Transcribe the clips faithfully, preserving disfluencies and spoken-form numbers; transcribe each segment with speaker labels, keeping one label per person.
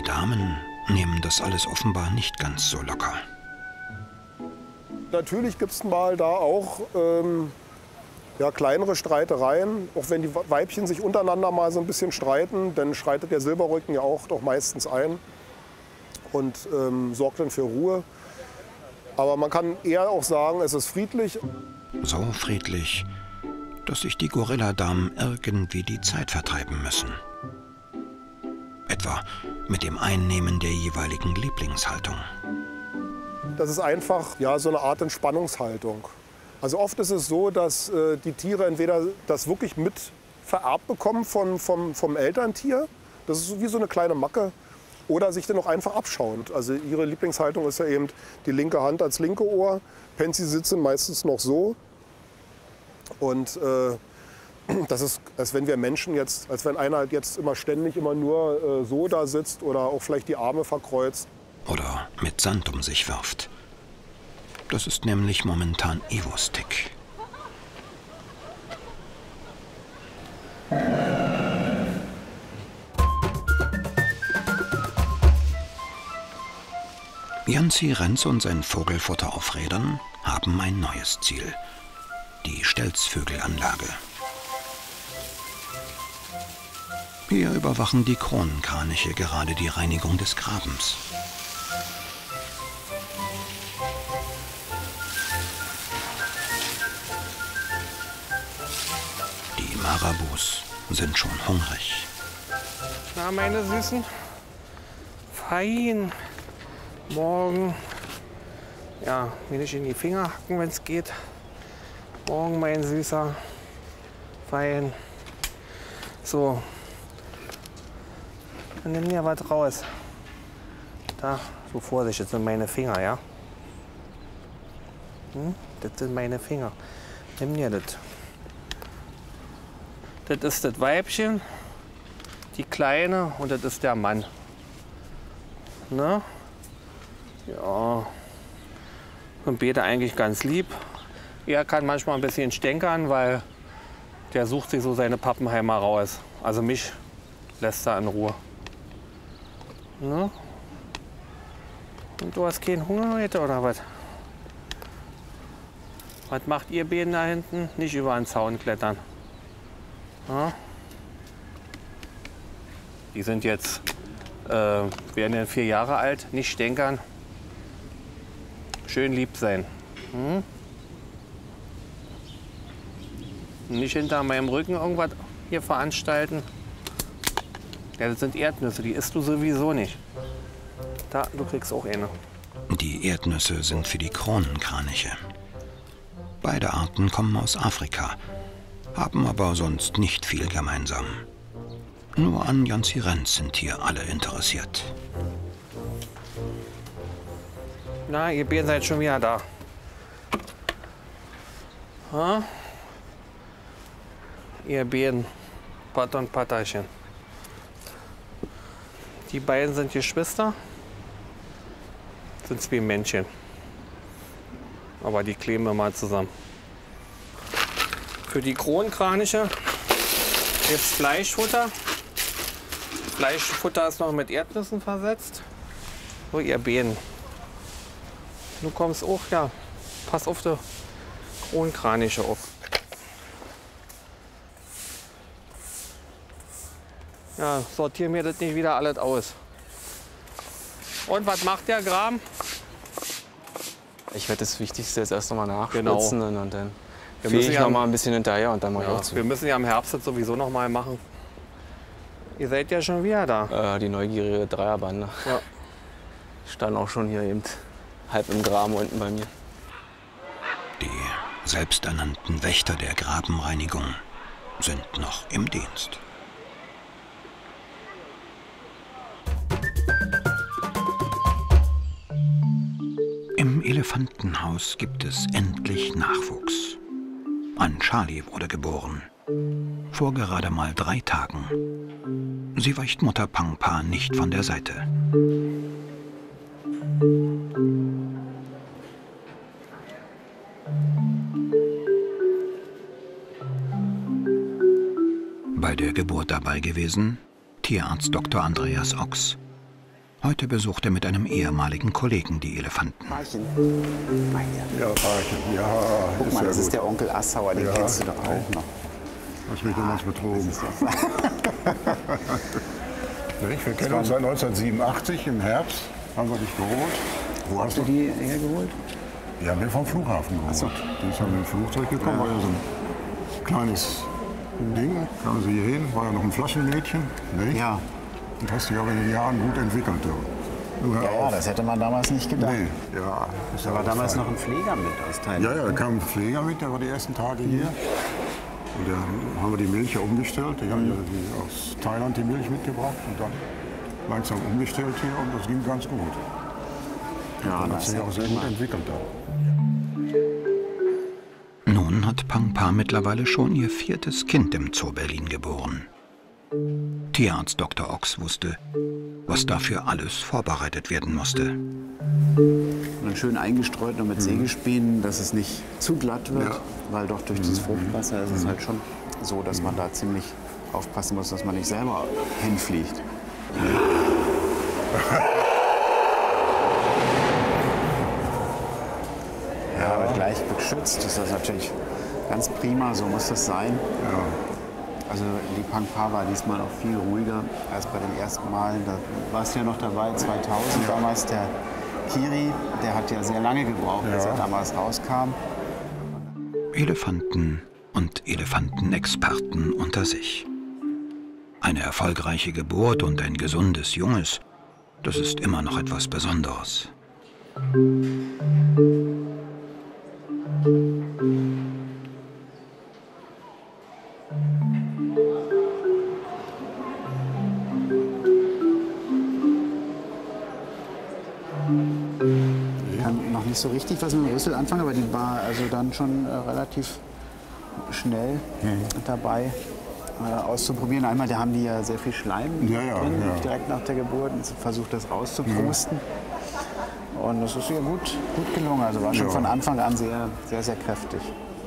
Speaker 1: Damen nehmen das alles offenbar nicht ganz so locker.
Speaker 2: Natürlich gibt es mal da auch ähm, ja, kleinere Streitereien, auch wenn die Weibchen sich untereinander mal so ein bisschen streiten, dann schreitet der Silberrücken ja auch doch meistens ein und ähm, sorgt dann für Ruhe. Aber man kann eher auch sagen, es ist friedlich.
Speaker 1: So friedlich, dass sich die Gorilladamen irgendwie die Zeit vertreiben müssen. Etwa mit dem Einnehmen der jeweiligen Lieblingshaltung.
Speaker 2: Das ist einfach ja, so eine Art Entspannungshaltung. Also oft ist es so, dass äh, die Tiere entweder das wirklich mit vererbt bekommen von, vom, vom Elterntier, das ist wie so eine kleine Macke, oder sich dann auch einfach abschauen. Also ihre Lieblingshaltung ist ja eben die linke Hand als linke Ohr. Pansy sitzen meistens noch so. Und äh, das ist, als wenn wir Menschen jetzt, als wenn einer jetzt immer ständig immer nur äh, so da sitzt oder auch vielleicht die Arme verkreuzt.
Speaker 1: Oder mit Sand um sich wirft. Das ist nämlich momentan Evo-Stick. Janzi Renz und sein Vogelfutter auf Rädern haben ein neues Ziel. Die Stelzvögelanlage. Hier überwachen die Kronenkraniche gerade die Reinigung des Grabens. Die Marabus sind schon hungrig.
Speaker 3: Na, meine Süßen, fein. Morgen, ja, mir nicht in die Finger hacken, wenn es geht. Morgen, mein Süßer, fein. So, dann nimm mir was raus. Da, so Vorsicht, das sind meine Finger, ja? Hm? Das sind meine Finger. Nimm dir das. Das ist das Weibchen, die Kleine, und das ist der Mann. Ne? Ja, und beide eigentlich ganz lieb. Er kann manchmal ein bisschen stänkern, weil der sucht sich so seine Pappenheimer raus. Also mich lässt er in Ruhe. Ne? Und du hast keinen Hunger heute, oder was? Was macht ihr beiden da hinten? Nicht über den Zaun klettern. Ja? Die sind jetzt, äh, werden ja vier Jahre alt, nicht stänkern. Schön lieb sein. Hm? Nicht hinter meinem Rücken irgendwas hier veranstalten. Ja, das sind Erdnüsse, die isst du sowieso nicht. Da, du kriegst auch eine.
Speaker 1: Die Erdnüsse sind für die Kronenkraniche. Beide Arten kommen aus Afrika, haben aber sonst nicht viel gemeinsam. Nur an Janzi Renz sind hier alle interessiert.
Speaker 3: Na, ihr beiden seid schon wieder da. Ha? Ihr beiden, Pat und Patterchen. Die beiden sind Geschwister. Sind zwei Männchen. Aber die kleben immer zusammen. Für die Kronenkraniche gibt es Fleischfutter. Fleischfutter ist noch mit Erdnüssen versetzt. So, ihr Beeren. Du kommst auch, ja. Pass auf die Kronenkraniche auf. Ja, sortier mir das nicht wieder alles aus. Und was macht der Graben?
Speaker 4: Ich werde das Wichtigste jetzt erst noch mal nachspritzen,
Speaker 3: Genau.
Speaker 4: und dann
Speaker 3: Wir
Speaker 4: fege
Speaker 3: müssen
Speaker 4: ich
Speaker 3: ja
Speaker 4: noch mal ein bisschen hinterher und dann mache ich
Speaker 3: Ja,
Speaker 4: auch zu.
Speaker 3: wir müssen ja im Herbst das sowieso noch mal machen. Ihr seid ja schon wieder da.
Speaker 4: Äh, die neugierige Dreierbande.
Speaker 3: Ja.
Speaker 4: Stand auch schon hier eben halb im Graben unten bei mir.
Speaker 1: Die selbsternannten Wächter der Grabenreinigung sind noch im Dienst. Im Elefantenhaus gibt es endlich Nachwuchs. An Charlie wurde geboren. Vor gerade mal drei Tagen. Sie weicht Mutter Pangpa nicht von der Seite. Bei der Geburt dabei gewesen Tierarzt Doktor Andreas Ochs. Heute besucht er mit einem ehemaligen Kollegen die Elefanten.
Speaker 5: Parchen.
Speaker 6: Ja, Parchen, ja.
Speaker 5: Guck mal,
Speaker 6: ja
Speaker 5: das
Speaker 6: gut.
Speaker 5: ist der Onkel Assauer, den
Speaker 6: Ja.
Speaker 5: kennst du doch auch noch.
Speaker 6: Hast mich damals betrogen.
Speaker 5: Das ist ja
Speaker 6: Nicht? Wir kennen uns seit neunzehnhundertsiebenundachtzig im Herbst, haben wir dich geholt.
Speaker 5: Wo hast du die hergeholt?
Speaker 6: Die haben wir vom Flughafen geholt.
Speaker 5: so.
Speaker 6: Die ist ja mit dem Flugzeug gekommen, war ja so ein kleines Ding. Kamen sie hier hin, war ja noch ein Flaschenmädchen. Nicht?
Speaker 5: Ja.
Speaker 6: Und hast dich aber in den Jahren gut entwickelt. Du. Du, hör
Speaker 5: Ja, ja,
Speaker 6: auf.
Speaker 5: das hätte man damals nicht gedacht.
Speaker 6: Nee, ja. Ist
Speaker 5: Da war
Speaker 6: alles
Speaker 5: damals
Speaker 6: fein.
Speaker 5: noch ein Pfleger mit aus Thailand.
Speaker 6: Ja, ja, da kam ein Pfleger mit, der war die ersten Tage hier. Und dann haben wir die Milch ja umgestellt. Die haben ja die aus Thailand die Milch mitgebracht und dann langsam umgestellt hier und das ging ganz gut.
Speaker 5: Ja,
Speaker 6: Dann hat
Speaker 5: das
Speaker 6: sich
Speaker 5: ist
Speaker 6: auch sehr gut entwickelt. Da.
Speaker 1: Nun hat Pang Pa mittlerweile schon ihr viertes Kind im Zoo Berlin geboren. Tierarzt Doktor Ochs wusste, was dafür alles vorbereitet werden musste.
Speaker 5: Und dann schön eingestreut noch mit Sägespänen, dass es nicht zu glatt wird,
Speaker 6: Ja.
Speaker 5: weil doch durch das Fruchtwasser ist es halt schon so, dass man da ziemlich aufpassen muss, dass man nicht selber hinfliegt. Ja, wird gleich beschützt. Das ist natürlich ganz prima, so muss das sein. Also die Pang Pa war diesmal auch viel ruhiger als bei den ersten Malen. Da warst du ja noch dabei, zweitausend damals. Der Kiri, der hat ja sehr lange gebraucht, bis er damals rauskam.
Speaker 1: Elefanten und Elefantenexperten unter sich. Eine erfolgreiche Geburt und ein gesundes Junges, das ist immer noch etwas Besonderes.
Speaker 5: Ich kann noch nicht so richtig was mit dem Rüssel anfangen, aber die war also dann schon äh, relativ schnell dabei äh, auszuprobieren. Einmal, da haben die ja sehr viel Schleim
Speaker 6: Ja, ja,
Speaker 5: drin,
Speaker 6: ja.
Speaker 5: direkt nach der Geburt, und versucht das rauszuprusten. Und das ist ihr gut, gut gelungen. Also war schon
Speaker 6: Ja.
Speaker 5: von Anfang an sehr, sehr, sehr kräftig.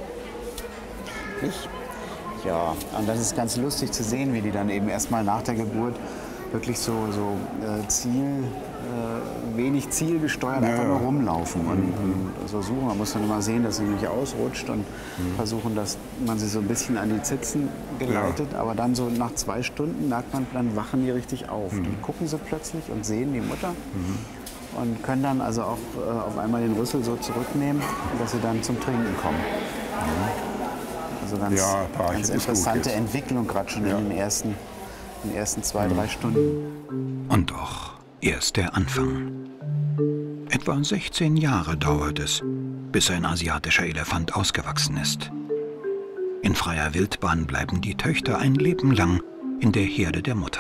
Speaker 5: Ich? Ja, und das ist ganz lustig zu sehen, wie die dann eben erstmal nach der Geburt wirklich so, so äh, Ziel, äh, wenig zielgesteuert
Speaker 6: Ja,
Speaker 5: einfach
Speaker 6: ja.
Speaker 5: nur rumlaufen und, und so suchen. Man muss dann immer sehen, dass sie nicht ausrutscht und versuchen, dass man sie so ein bisschen an die Zitzen geleitet. Aber dann so nach zwei Stunden merkt man, dann wachen die richtig auf. Dann gucken sie plötzlich und sehen die Mutter. Und können dann also auch äh, auf einmal den Rüssel so zurücknehmen, dass sie dann zum Trinken kommen. Also ganz,
Speaker 6: Ja, Parchen
Speaker 5: ganz
Speaker 6: ist gut
Speaker 5: interessante
Speaker 6: jetzt.
Speaker 5: Entwicklung, gerade schon
Speaker 6: Ja.
Speaker 5: in den ersten, in den ersten zwei, drei Stunden.
Speaker 1: Und doch erst der Anfang. Etwa sechzehn Jahre dauert es, bis ein asiatischer Elefant ausgewachsen ist. In freier Wildbahn bleiben die Töchter ein Leben lang in der Herde der Mutter.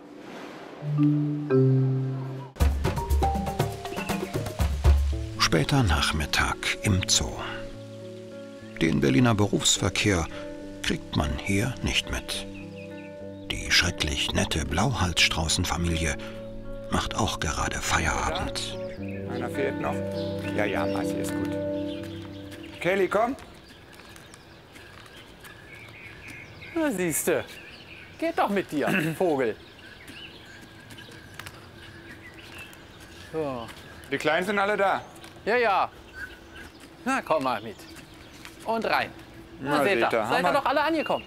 Speaker 1: Später Nachmittag im Zoo. Den Berliner Berufsverkehr kriegt man hier nicht mit. Die schrecklich nette Blauhalsstraußenfamilie macht auch gerade Feierabend.
Speaker 7: Einer fehlt noch. Ja, ja, Massi ist gut. Kelly, komm.
Speaker 8: Na siehste, geht doch mit dir, Vogel. So.
Speaker 7: Die Kleinen sind alle da.
Speaker 8: Ja, ja. Na, komm mal mit. Und rein. Na,
Speaker 7: Na,
Speaker 8: seht
Speaker 7: seht
Speaker 8: ihr,
Speaker 7: ihr,
Speaker 8: seid
Speaker 7: Hammer.
Speaker 8: ihr doch alle angekommen.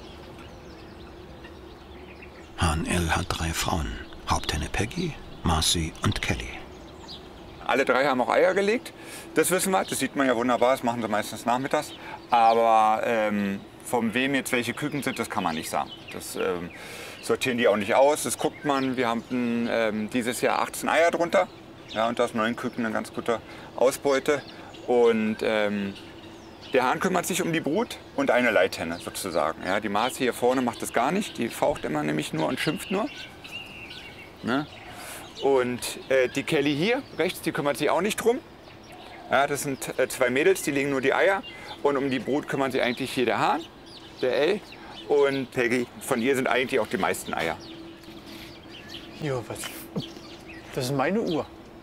Speaker 1: H N L hat drei Frauen. Haupthenne Peggy, Marcy und Kelly.
Speaker 7: Alle drei haben auch Eier gelegt. Das wissen wir. Das sieht man ja wunderbar. Das machen sie meistens nachmittags. Aber ähm, von wem jetzt welche Küken sind, das kann man nicht sagen. Das ähm, sortieren die auch nicht aus. Das guckt man. Wir haben ähm, dieses Jahr achtzehn Eier drunter. Ja, und da ist neun Küken eine ganz gute Ausbeute. Und ähm, der Hahn kümmert sich um die Brut und eine Leithenne sozusagen. Ja, die Marcy hier vorne macht das gar nicht. Die faucht immer nämlich nur und schimpft nur. Ne? Und äh, die Kelly hier rechts, die kümmert sich auch nicht drum. Ja, das sind äh, zwei Mädels, die legen nur die Eier. Und um die Brut kümmert sich eigentlich hier der Hahn, der L. Und Peggy, von ihr sind eigentlich auch die meisten Eier.
Speaker 8: Jo, was? Das ist meine Uhr.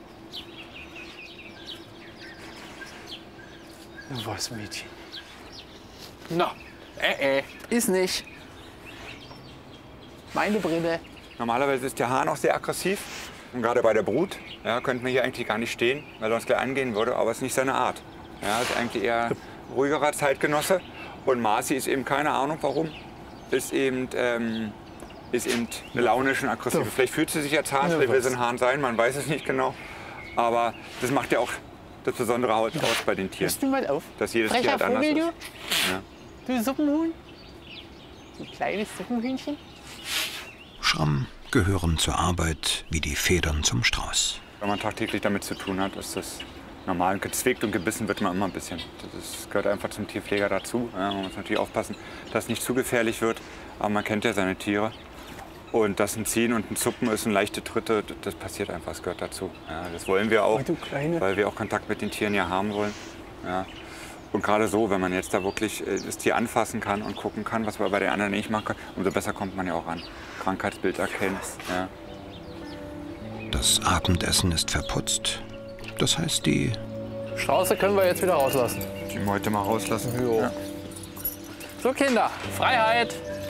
Speaker 8: Was, Mädchen? Na, äh, äh, ist nicht. Meine Brille.
Speaker 7: Normalerweise ist der Hahn auch sehr aggressiv. Und gerade bei der Brut ja, könnten wir hier eigentlich gar nicht stehen, weil er uns gleich angehen würde, aber es ist nicht seine Art. Ja, ist eigentlich eher ruhigerer Zeitgenosse. Und Marci ist eben, keine Ahnung warum, ist eben, ähm, ist eben launisch und aggressiv. So. Vielleicht fühlt sie sich jetzt hart, vielleicht will sie ein Hahn sein, man weiß es nicht genau. Aber das macht ja auch das Besondere aus bei den Tieren.
Speaker 8: Bist du mal auf?
Speaker 7: Dass jedes
Speaker 8: Frecher
Speaker 7: Tier halt anders
Speaker 8: Vogel,
Speaker 7: ist.
Speaker 8: du?
Speaker 7: Ja.
Speaker 8: Du Suppenhuhn? Ein kleines Suppenhühnchen?
Speaker 1: Schramm gehören zur Arbeit wie die Federn zum Strauß.
Speaker 7: Wenn man tagtäglich damit zu tun hat, ist das normal. Gezwickt und gebissen wird man immer ein bisschen. Das gehört einfach zum Tierpfleger dazu. Ja, man muss natürlich aufpassen, dass es nicht zu gefährlich wird. Aber man kennt ja seine Tiere. Und dass ein Ziehen und ein Zuppen ist, ein leichte Tritte, das passiert einfach, das gehört dazu. Ja, das wollen wir auch, weil wir auch Kontakt mit den Tieren ja haben wollen. Ja. Und gerade so, wenn man jetzt da wirklich das Tier anfassen kann und gucken kann, was man bei den anderen nicht machen kann, umso besser kommt man ja auch an. Krankheitsbild erkennt. Ja.
Speaker 1: Das Abendessen ist verputzt. Das heißt, die
Speaker 8: Strauße können wir jetzt wieder rauslassen.
Speaker 7: Die wir heute mal rauslassen.
Speaker 8: Ja. So, Kinder, Freiheit.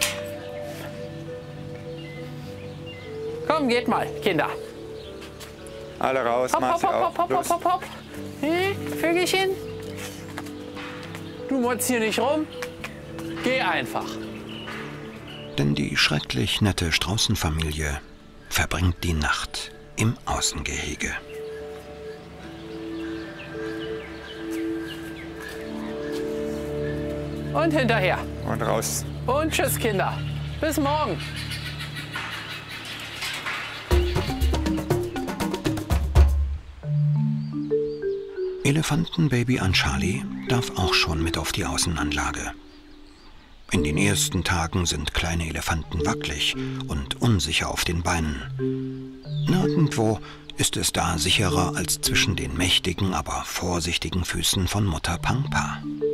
Speaker 8: Komm, geht mal, Kinder.
Speaker 7: Alle raus,
Speaker 8: Hopp, hopp,
Speaker 7: Marci,
Speaker 8: hopp,
Speaker 7: auf.
Speaker 8: hopp, hopp, hopp, hopp. Hm, Vögelchen? Du motzt hier nicht rum. Geh einfach.
Speaker 1: Denn die schrecklich nette Straußenfamilie verbringt die Nacht im Außengehege.
Speaker 8: Und hinterher.
Speaker 7: Und raus.
Speaker 8: Und tschüss, Kinder. Bis morgen.
Speaker 1: Elefantenbaby Anchali darf auch schon mit auf die Außenanlage. In den ersten Tagen sind kleine Elefanten wackelig und unsicher auf den Beinen. Nirgendwo ist es da sicherer als zwischen den mächtigen, aber vorsichtigen Füßen von Mutter Pangpa.